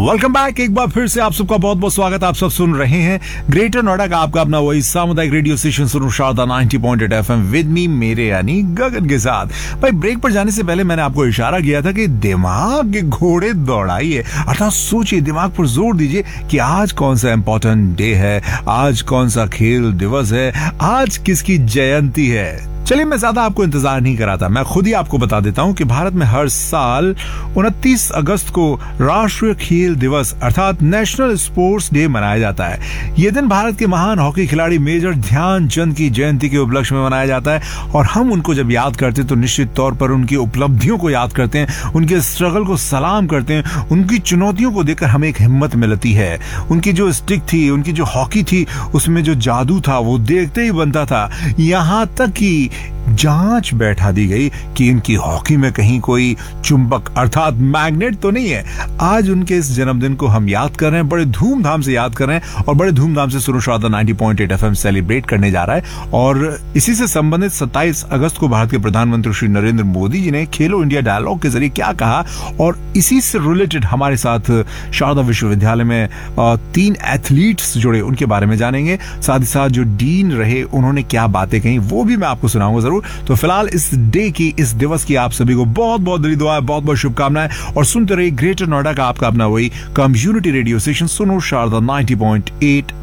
Welcome back. एक बार फिर से आप सबका बहुत बहुत स्वागत। आप सब सुन रहे हैं ग्रेटर नोएडा का आपका अपना वही सामुदायिक रेडियो स्टेशन सुनो शारदा 90.8 FM विद मी मेरे यानी गगन के साथ। भाई ब्रेक पर जाने से पहले मैंने आपको इशारा किया था कि दिमाग के घोड़े दौड़ाइए, अर्थात सोचिए, दिमाग पर जोर दीजिए कि आज कौन सा इंपॉर्टेंट डे है, आज कौन सा खेल दिवस है, आज किसकी जयंती है। चलिए मैं ज्यादा आपको इंतजार नहीं कराता, मैं खुद ही आपको बता देता हूं कि भारत में हर साल 29 अगस्त को राष्ट्रीय खेल दिवस अर्थात नेशनल स्पोर्ट्स डे मनाया जाता है। यह दिन भारत के महान हॉकी खिलाड़ी मेजर ध्यानचंद की जयंती के उपलक्ष्य में मनाया जाता है और हम उनको जब याद करते हैं तो निश्चित तौर पर उनकी उपलब्धियों को याद करते हैं, उनके स्ट्रगल को सलाम करते हैं, उनकी चुनौतियों को देखकर हमें एक हिम्मत मिलती है। उनकी जो स्टिक थी, उनकी जो हॉकी थी, उसमें जो जादू था वो देखते ही बनता था। यहां तक कि जांच बैठा दी गई कि इनकी हॉकी में कहीं कोई चुंबक अर्थात मैग्नेट तो नहीं है। आज उनके इस जन्मदिन को हम याद कर रहे हैं, बड़े धूमधाम से याद कर रहे हैं और बड़े धूमधाम से सुनो शारदा 90.8 FM सेलिब्रेट करने जा रहा है। और इसी से संबंधित 27 अगस्त को भारत के प्रधानमंत्री श्री नरेंद्र मोदी जी ने खेलो इंडिया डायलॉग के जरिए क्या कहा और इसी से रिलेटेड हमारे साथ शारदा विश्वविद्यालय में 3 एथलीट्स जुड़े, उनके बारे में जानेंगे। साथ ही साथ जो डीन रहे उन्होंने क्या बातें कही वो भी मैं आपको सुनाऊंगा जरूर। तो फिलहाल इस डे की, इस दिवस की आप सभी को बहुत बहुत दिली दुआएं, बहुत बहुत शुभकामनाएं और सुनते रहिए ग्रेटर नोएडा का आपका अपना वही कम्युनिटी रेडियो स्टेशन सुनो शारदा 90.8